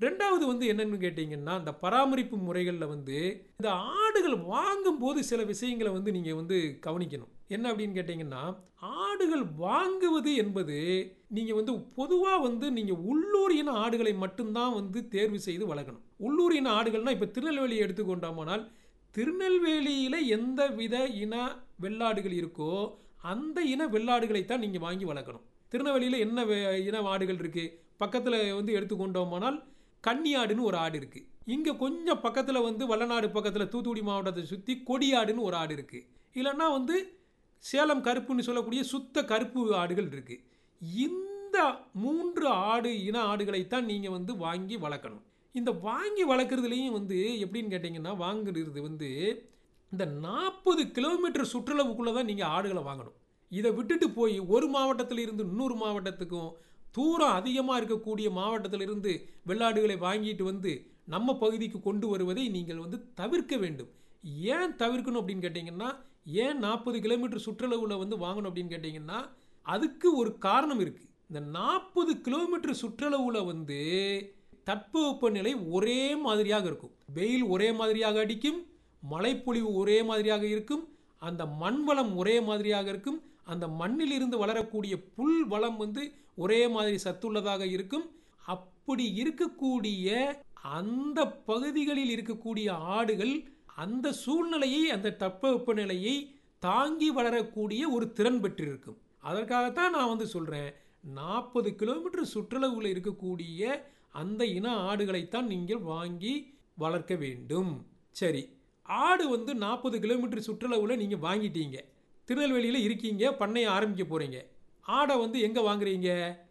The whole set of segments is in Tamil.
ரெண்டாவது வந்து என்னன்னு கேட்டிங்கன்னா, அந்த பராமரிப்பு முறைகள்ல வந்து இந்த ஆடுகள் வாங்கும்போது சில விஷயங்கள வந்து நீங்க வந்து கவனிக்கணும். என்ன அப்படின்னு கேட்டிங்கன்னா, ஆடுகள் வாங்குவது என்பது நீங்க வந்து பொதுவா வந்து நீங்க உள்ளூர் இன ஆடுகளை மட்டும் தான் வந்து தேர்வு செய்து வளர்க்கணும். உள்ளூர் இன ஆடுகள்னா இப்ப திருநெல்வேலியை எடுத்துக்கொண்டோமானால், திருநெல்வேலியில எந்த வித இன வெள்ளாடுகள் இருக்கோ, அந்த இன வெள்ளாடுகளை தான் நீங்க வாங்கி வளர்க்கணும். திருநெல்வேலியில என்ன இன ஆடுகள் இருக்கு? பக்கத்துல வந்து எடுத்துக்கொண்டோமானால் கன்னி ஆடுன்னு ஒரு ஆடு இருக்கு. இங்க கொஞ்சம் பக்கத்துல வந்து வல்லநாடு பக்கத்துல தூத்துக்குடி மாவட்டத்தை சுத்தி கொடியாடுன்னு ஒரு ஆடு இருக்கு. இல்லைன்னா வந்து சேலம் கருப்புன்னு சொல்லக்கூடிய சுத்த கருப்பு ஆடுகள் இருக்கு. இந்த 3 இன ஆடுகளைத்தான் நீங்க வந்து வாங்கி வளர்க்கணும். இந்த வாங்கி வளர்க்குறதுலையும் வந்து எப்படின்னு கேட்டிங்கன்னா, வாங்குறது வந்து இந்த 40 கிலோமீட்டர் சுற்றளவுக்குள்ள தான் நீங்க ஆடுகளை வாங்கணும். இதை விட்டுட்டு போய் ஒரு மாவட்டத்தில் இருந்து இன்னொரு மாவட்டத்துக்கும் தூரம் அதிகமாக இருக்கக்கூடிய மாவட்டத்திலிருந்து வெள்ளாடுகளை வாங்கிட்டு வந்து நம்ம பகுதிக்கு கொண்டு வருவதை நீங்கள் வந்து தவிர்க்க வேண்டும். ஏன் தவிர்க்கணும் அப்படின்னு கேட்டிங்கன்னா, ஏன் 40 கிலோமீட்டர் சுற்றளவில் வந்து வாங்கணும் அப்படின்னு கேட்டிங்கன்னா, அதுக்கு ஒரு காரணம் இருக்குது. இந்த 40 கிலோமீட்டர் சுற்றளவில் வந்து தட்பவெப்பநிலை ஒரே மாதிரியாக இருக்கும். வெயில் ஒரே மாதிரியாக அடிக்கும், மழைப்பொழிவு ஒரே மாதிரியாக இருக்கும், அந்த மண் வளம் ஒரே மாதிரியாக இருக்கும், அந்த மண்ணில் இருந்து வளரக்கூடிய புல் வளம் வந்து ஒரே மாதிரி சத்துள்ளதாக இருக்கும். அப்படி இருக்கக்கூடிய அந்த பகுதிகளில் இருக்கக்கூடிய ஆடுகள் அந்த சூழ்நிலையை, அந்த தட்பவெப்பநிலையை தாங்கி வளரக்கூடிய ஒரு திறன் பெற்றிருக்கும். அதற்காகத்தான் நான் வந்து சொல்றேன், 40 கிலோமீட்டர் சுற்றளவில் இருக்கக்கூடிய அந்த இன ஆடுகளைத்தான் நீங்கள் வாங்கி வளர்க்க வேண்டும். சரி, ஆடு வந்து 40 கிலோமீட்டர் சுற்றளவில் நீங்க வாங்கிட்டீங்க, திருநெல்வேலியில் இருக்கீங்க, பண்ணையை ஆரம்பிக்க போறீங்க. ஆடை வந்து எங்க வாங்குறீங்க?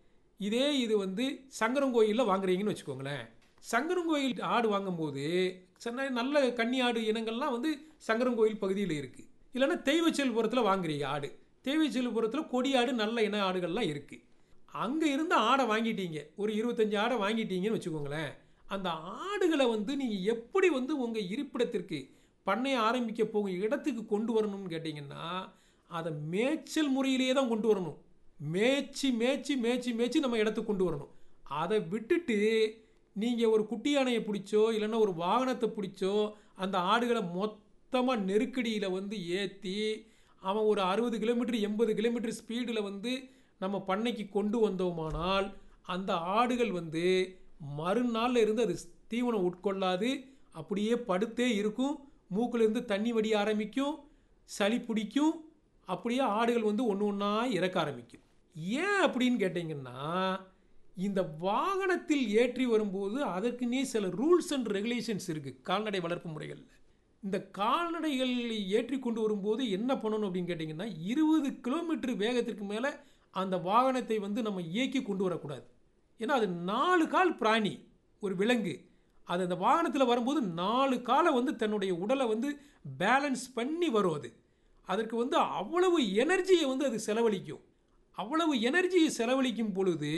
இது வந்து சங்கரங்கோயிலில் வாங்குறீங்கன்னு வச்சுக்கோங்களேன். சங்கரங்கோயில் ஆடு வாங்கும்போது நல்ல கன்னி ஆடு இனங்கள்லாம் வந்து சங்கரங்கோயில் பகுதியில் இருக்கு. இல்லைன்னா தெய்வச்செல்புரத்தில் வாங்குறீங்க ஆடு. தெய்வச்செல்புரத்தில் கொடியாடு நல்ல இன ஆடுகள்லாம் இருக்கு. அங்கே இருந்து ஆடை வாங்கிட்டீங்க, ஒரு 25 ஆடை வாங்கிட்டீங்கன்னு வச்சுக்கோங்களேன். அந்த ஆடுகளை வந்து நீங்கள் எப்படி வந்து உங்கள் இருப்பிடத்திற்கு பண்ணையை ஆரம்பிக்க போகும் இடத்துக்கு கொண்டு வரணும்னு கேட்டிங்கன்னா, அதை மேய்ச்சல் முறையிலேயே தான் கொண்டு வரணும். மேய்ச்சி மேய்ச்சி மேய்ச்சி மேய்ச்சி நம்ம இடத்துக்கு கொண்டு வரணும். அதை விட்டுட்டு நீங்கள் ஒரு குட்டி யானையை பிடிச்சோ இல்லைன்னா ஒரு வாகனத்தை பிடிச்சோ அந்த ஆடுகளை மொத்தமாக நெருக்கடியில் வந்து ஏற்றி அவன் ஒரு 60 கிலோமீட்டர் 80 கிலோமீட்டர் ஸ்பீடில் வந்து நம்ம பண்ணைக்கு கொண்டு வந்தோமானால் அந்த ஆடுகள் வந்து மறுநாளில் இருந்து அது தீவனம் உட்கொள்ளாது, அப்படியே படுத்தே இருக்கும். மூக்கிலிருந்து தண்ணி வடிய ஆரம்பிக்கும், சளி பிடிக்கும், அப்படியே ஆடுகள் வந்து ஒன்று ஒன்றா இறக்க ஆரம்பிக்கும். ஏன் அப்படின்னு கேட்டிங்கன்னா, இந்த வாகனத்தில் ஏற்றி வரும்போது அதற்குன்னே சில ரூல்ஸ் அண்ட் ரெகுலேஷன்ஸ் இருக்குது கால்நடை வளர்ப்பு முறைகளில். இந்த கால்நடைகள் ஏற்றி கொண்டு வரும்போது என்ன பண்ணணும் அப்படின்னு கேட்டிங்கன்னா, 20 கிலோமீட்டர் வேகத்திற்கு மேலே அந்த வாகனத்தை வந்து நம்ம இயக்கி கொண்டு வரக்கூடாது. ஏன்னா அது 4 கால் பிராணி, ஒரு விலங்கு. அது அந்த வாகனத்தில் வரும்போது 4 காலை வந்து தன்னுடைய உடலை வந்து பேலன்ஸ் பண்ணி வரும். அதற்கு வந்து அவ்வளவு எனர்ஜியை வந்து அது செலவழிக்கும். அவ்வளவு எனர்ஜியை செலவழிக்கும் பொழுது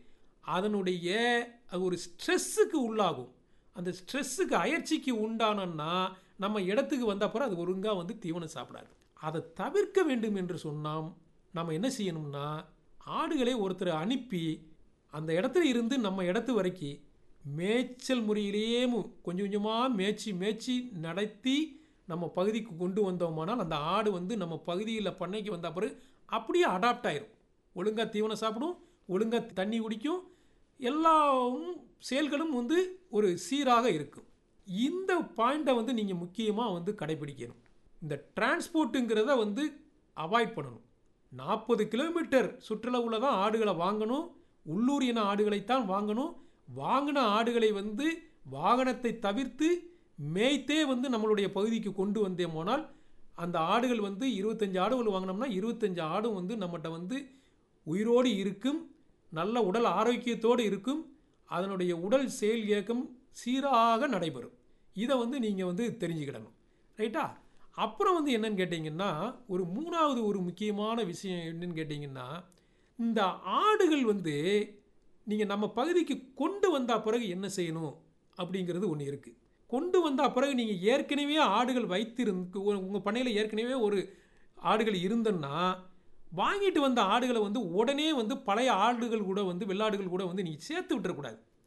அதனுடைய அது ஒரு ஸ்ட்ரெஸ்ஸுக்கு உள்ளாகும். அந்த ஸ்ட்ரெஸ்ஸுக்கு அயற்சிக்கு உண்டானன்னா நம்ம இடத்துக்கு வந்த அப்புறம் அது ஒழுங்காக வந்து தீவனம் சாப்பிடாது. அதை தவிர்க்க வேண்டும் என்று சொன்னால் நம்ம என்ன செய்யணும்னா, ஆடுகளை ஒருத்தரை அனுப்பி அந்த இடத்துல இருந்து நம்ம இடத்து வரைக்கும் மேய்ச்சல் முறையிலேயே கொஞ்சம் கொஞ்சமாக மேய்ச்சி மேய்ச்சி நடத்தி நம்ம பகுதிக்கு கொண்டு வந்தோமானால் அந்த ஆடு வந்து நம்ம பகுதியில் பண்ணைக்கு வந்த பிறகு அப்படியே அடாப்ட் ஆயிரும். ஒழுங்காக தீவனம் சாப்பிடும், ஒழுங்காக தண்ணி குடிக்கும், எல்லா செயல்களும் வந்து ஒரு சீராக இருக்கும். இந்த பாயிண்ட்டை வந்து நீங்கள் முக்கியமாக வந்து கடைபிடிக்கணும். இந்த டிரான்ஸ்போர்ட்டுங்கிறத வந்து அவாய்ட் பண்ணணும். 40 கிலோமீட்டர் சுற்றளவில் தான் ஆடுகளை வாங்கணும், உள்ளூர் இன ஆடுகளைத்தான் வாங்கணும். வாங்கின ஆடுகளை வந்து வாகனத்தை தவிர்த்து மேய்த்தே வந்து நம்மளுடைய பகுதிக்கு கொண்டு வந்தோமானால் அந்த ஆடுகள் வந்து 25 ஆடுகள் வாங்கினோம்னா 25 ஆடும் வந்து நம்மகிட்ட வந்து உயிரோடு இருக்கும், நல்ல உடல் ஆரோக்கியத்தோடு இருக்கும், அதனுடைய உடல் செயல் இயக்கம் சீராக நடைபெறும். இதை வந்து நீங்கள் வந்து தெரிஞ்சுக்கிடணும், ரைட்டா? அப்புறம் வந்து என்னன்னு கேட்டிங்கன்னா, ஒரு மூணாவது ஒரு முக்கியமான விஷயம் என்னன்னு கேட்டிங்கன்னா, இந்த ஆடுகள் வந்து நீங்கள் நம்ம பகுதிக்கு கொண்டு வந்த பிறகு என்ன செய்யணும் அப்படிங்கிறது ஒன்று இருக்குது. கொண்டு வந்த பிறகு நீங்கள் ஏற்கனவே ஆடுகள் வைத்திருந்து உங்கள் பண்ணையில் ஏற்கனவே ஒரு ஆடுகள் இருந்தன்னா வாங்கிட்டு வந்த ஆடுகளை வந்து உடனே வந்து பழைய ஆடுகள் கூட வந்து வெள்ளாடுகள் கூட வந்து நீங்கள் சேர்த்து விட்டுறக்கூடாது.